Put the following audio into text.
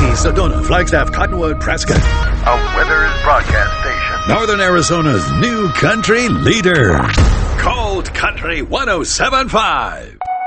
Sedona, Flagstaff, Cottonwood, Prescott. A Withers broadcast station. Northern Arizona's new country leader. Cold Country 107.5.